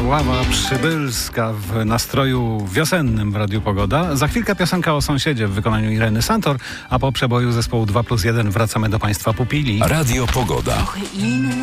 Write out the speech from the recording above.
Wisława Przybylska w nastroju wiosennym w Radiu Pogoda. Za chwilkę piosenka o sąsiedzie w wykonaniu Ireny Santor, a po przeboju zespołu 2+1 wracamy do państwa pupili. Radio Pogoda.